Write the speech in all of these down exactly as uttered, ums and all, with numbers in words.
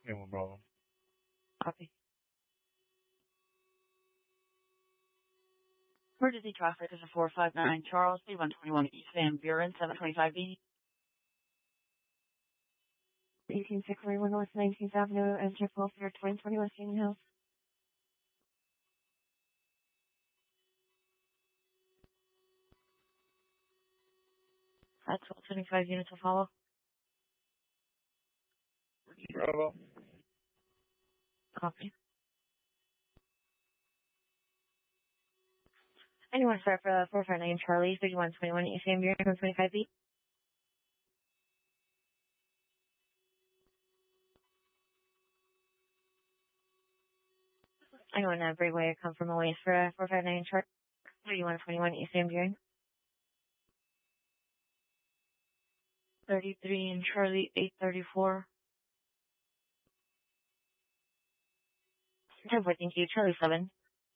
Anyone Bravo. Copy. Emergency traffic is a four five nine Charles, B one twenty-one East Van Buren, seven twenty-five B. eighteen six forty-one North nineteenth Avenue, and Triple for twenty twenty West Union House. That's twelve seventy-five units will follow. Bravo. Copy. Anyone start for four five nine Charlie, thirty-one twenty-one East Van Buren, one twenty-five B. Anyone uh, Breakaway come from Malaysia for uh, four five nine Charlie, thirty-one twenty-one East Van Buren. thirty-three and Charlie, eight thirty-four. ten four, thank you. Charlie seven.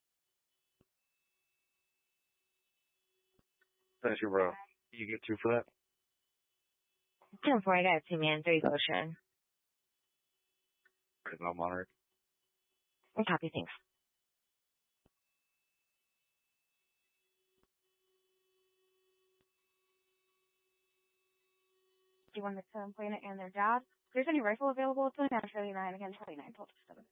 Thanks, your bro. You get two for that? ten four, I got it two, man. There you go, Sharon. Right, no Monterey. Copy, thanks. Do you want the um, planet and their dad? If there's any rifle available, it's only down Charlie nine, again, Charlie nine, twelve seven.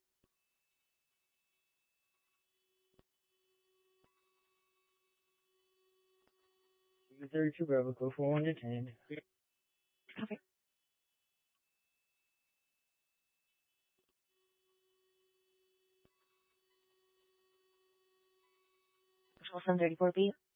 thirty-two Bravo, go for one to ten. Copy. Control seven thirty-four B.